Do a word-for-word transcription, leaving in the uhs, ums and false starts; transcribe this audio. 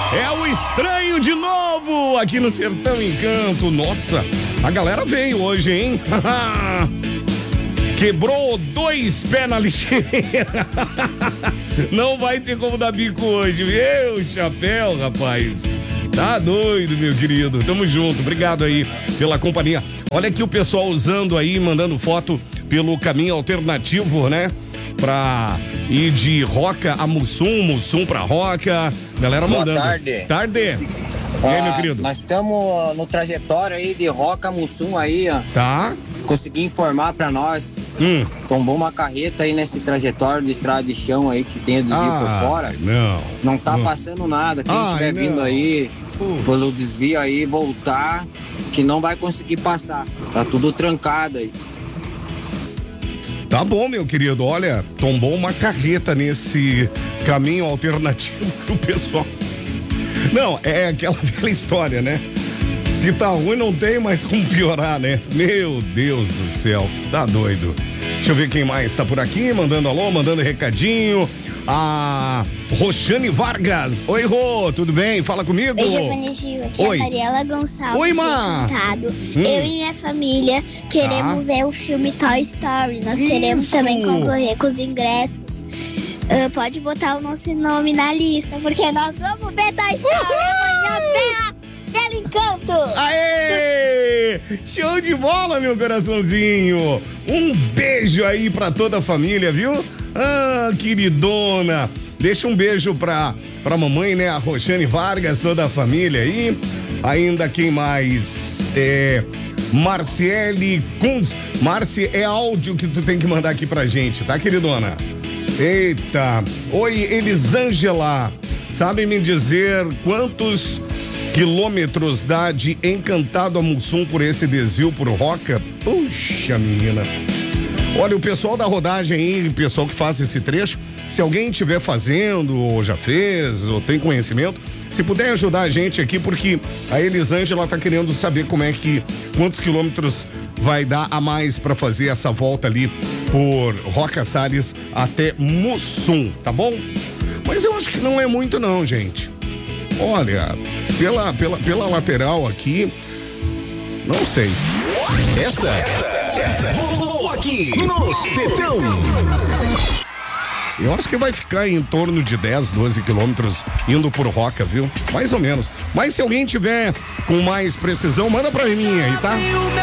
É o Estranho de novo aqui no Sertão Encanto. Nossa, a galera veio hoje, hein? Quebrou dois pés na lixeira. Não vai ter como dar bico hoje. Meu chapéu, rapaz. Tá doido, meu querido. Tamo junto. Obrigado aí pela companhia. Olha aqui o pessoal usando aí, mandando foto pelo caminho alternativo, né? Pra ir de Roca a Mussum, Mussum pra Roca. Galera mandando. Boa tarde. Tarde. E aí, meu querido? Nós estamos no trajetório aí de Roca a Mussum aí, ó. Tá. Se conseguir informar pra nós, Hum. tombou uma carreta aí nesse trajetório de estrada de chão aí que tem o desvio Ah, por fora. Não. Não tá Não. passando nada. Quem Ai, estiver não. vindo aí Uh. pelo desvio aí, voltar, que não vai conseguir passar. Tá tudo trancado aí. Tá bom, meu querido. Olha, tombou uma carreta nesse caminho alternativo que o pessoal... Não, é aquela velha história, né? Se tá ruim, não tem mais como piorar, né? Meu Deus do céu, tá doido. Deixa eu ver quem mais tá por aqui, mandando alô, mandando recadinho. A Roxane Vargas. Oi, Rô, tudo bem? Fala comigo. Oi, Giovanni Gil, aqui Oi. é a Mariela Gonçalves. Oi, Ma. Contado. Hum. Eu e minha família queremos Tá. ver o filme Toy Story. Nós queremos Isso. também concorrer com os ingressos. Ah, pode botar o nosso nome na lista, porque nós vamos ver Toy Story amanhã pela, pelo Encanto. Aê! Show de bola, meu coraçãozinho. Um beijo aí pra toda a família, viu? Ah, queridona. Deixa um beijo pra, pra mamãe, né? A Roxane Vargas, toda a família aí. Ainda quem mais? É... Marciele Kunz. Marci, é áudio que tu tem que mandar aqui pra gente, tá, queridona? Eita. Oi, Elisângela. Sabe me dizer quantos quilômetros dá de Encantado a Mussum por esse desvio por Roca? Puxa, menina. Olha, o pessoal da rodagem aí, o pessoal que faz esse trecho, se alguém estiver fazendo, ou já fez, ou tem conhecimento, se puder ajudar a gente aqui, porque a Elisângela tá querendo saber como é que, quantos quilômetros vai dar a mais para fazer essa volta ali por Roca Salles até Mussum, tá bom? Mas eu acho que não é muito não, gente. Olha, pela, pela, pela lateral aqui, não sei. Essa, essa rolou aqui no Sertão. Eu acho que vai ficar em torno de dez, doze quilômetros indo por Roca, viu? Mais ou menos. Mas se alguém tiver com mais precisão, manda pra mim aí, tá?